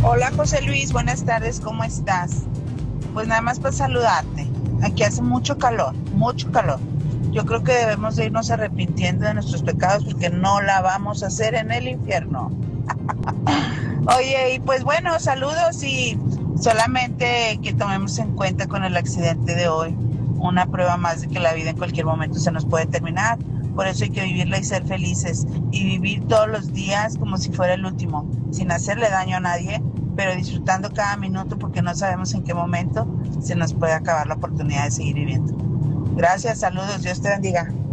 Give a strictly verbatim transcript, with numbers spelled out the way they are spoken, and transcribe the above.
Hola José Luis, buenas tardes, ¿cómo estás? Pues nada más para saludarte. Aquí hace mucho calor, mucho calor. Yo creo que debemos de irnos arrepintiendo de nuestros pecados porque no la vamos a hacer en el infierno. Oye, y pues bueno, saludos y solamente que tomemos en cuenta con el accidente de hoy una prueba más de que la vida en cualquier momento se nos puede terminar. Por eso hay que vivirla y ser felices y vivir todos los días como si fuera el último, sin hacerle daño a nadie, pero disfrutando cada minuto porque no sabemos en qué momento se nos puede acabar la oportunidad de seguir viviendo. Gracias, saludos, Dios te bendiga.